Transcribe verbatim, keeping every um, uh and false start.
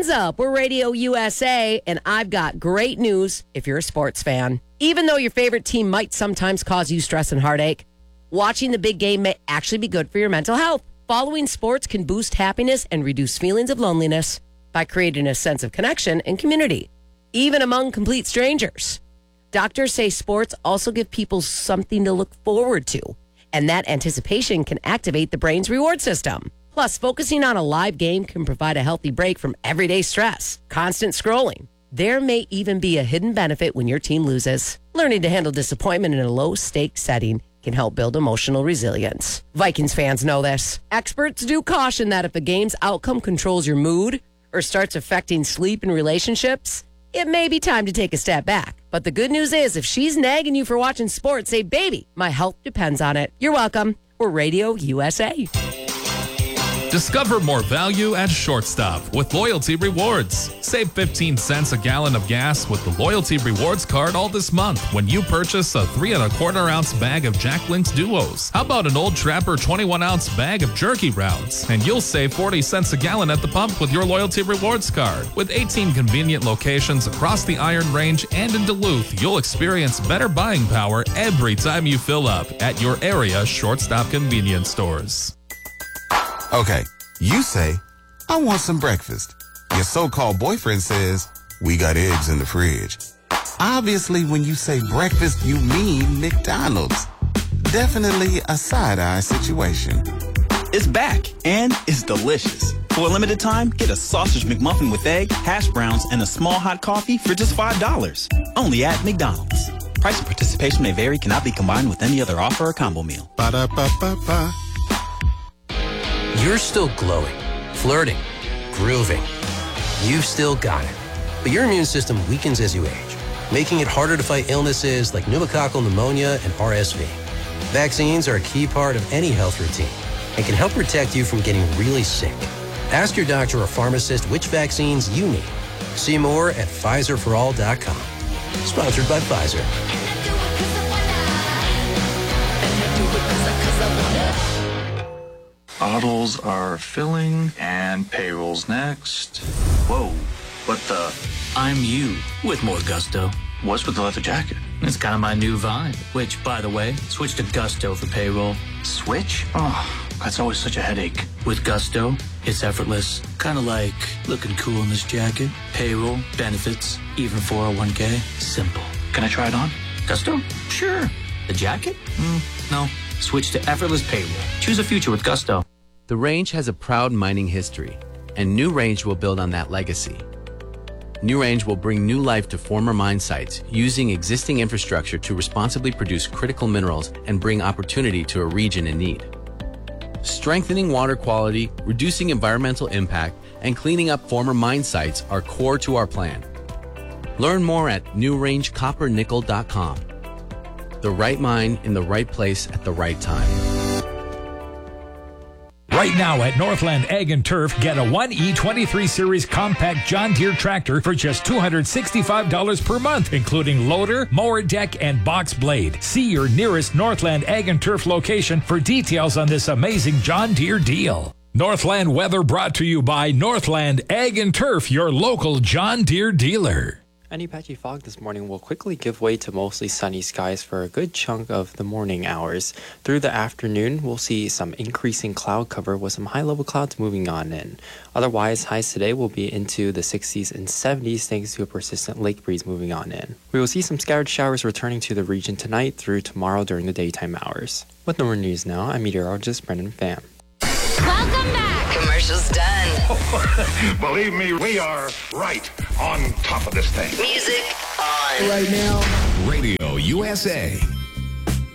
is up? We're Radio U S A, and I've got great news if you're a sports fan. Even though your favorite team might sometimes cause you stress and heartache, watching the big game may actually be good for your mental health. Following sports can boost happiness and reduce feelings of loneliness by creating a sense of connection and community, even among complete strangers. Doctors say sports also give people something to look forward to, and that anticipation can activate the brain's reward system. Plus, focusing on a live game can provide a healthy break from everyday stress, constant scrolling. There may even be a hidden benefit when your team loses. Learning to handle disappointment in a low-stakes setting can help build emotional resilience. Vikings fans know this. Experts do caution that if a game's outcome controls your mood or starts affecting sleep and relationships, it may be time to take a step back. But the good news is, if she's nagging you for watching sports, say, baby, my health depends on it. You're welcome. We're Radio U S A. Discover more value at Shortstop with Loyalty Rewards. Save fifteen cents a gallon of gas with the Loyalty Rewards card all this month when you purchase a three and a quarter ounce bag of Jack Link's Duos. How about an Old Trapper twenty-one ounce bag of jerky rounds? And you'll save forty cents a gallon at the pump with your Loyalty Rewards card. With eighteen convenient locations across the Iron Range and in Duluth, you'll experience better buying power every time you fill up at your area Shortstop convenience stores. Okay, you say, I want some breakfast. Your so-called boyfriend says, we got eggs in the fridge. Obviously, when you say breakfast, you mean McDonald's. Definitely a side-eye situation. It's back, and it's delicious. For a limited time, get a sausage McMuffin with egg, hash browns, and a small hot coffee for just five dollars. Only at McDonald's. Price and participation may vary, cannot be combined with any other offer or combo meal. Ba-da-ba-ba-ba. You're still glowing, flirting, grooving. You've still got it. But your immune system weakens as you age, making it harder to fight illnesses like pneumococcal pneumonia and R S V. Vaccines are a key part of any health routine and can help protect you from getting really sick. Ask your doctor or pharmacist which vaccines you need. See more at Pfizer for all dot com. Sponsored by Pfizer. Bottles are filling and payroll's next. Whoa, what the? I'm you with more gusto. What's with the leather jacket? It's kind of my new vibe, which, by the way, switch to Gusto for payroll. Switch? Oh, that's always such a headache. With Gusto, it's effortless. Kind of like looking cool in this jacket. Payroll, benefits, even four oh one k. Simple. Can I try it on? Gusto? Sure. The jacket? Mm, no. Switch to effortless payroll. Choose a future with Gusto. The Range has a proud mining history, and New Range will build on that legacy. New Range will bring new life to former mine sites using existing infrastructure to responsibly produce critical minerals and bring opportunity to a region in need. Strengthening water quality, reducing environmental impact, and cleaning up former mine sites are core to our plan. Learn more at new range copper nickel dot com. The right mine in the right place at the right time. Right now at Northland Ag and Turf, get a one E twenty-three Series compact John Deere tractor for just two hundred sixty-five dollars per month, including loader, mower deck, and box blade. See your nearest Northland Ag and Turf location for details on this amazing John Deere deal. Northland weather brought to you by Northland Ag and Turf, your local John Deere dealer. Any patchy fog this morning will quickly give way to mostly sunny skies for a good chunk of the morning hours. Through the afternoon, we'll see some increasing cloud cover with some high-level clouds moving on in. Otherwise, highs today will be into the sixties and seventies thanks to a persistent lake breeze moving on in. We will see some scattered showers returning to the region tonight through tomorrow during the daytime hours. With more news now, I'm meteorologist Brendan Pham. Welcome back. Commercials done. Believe me, we are right on top of this thing. Music on. Right now, Radio U S A.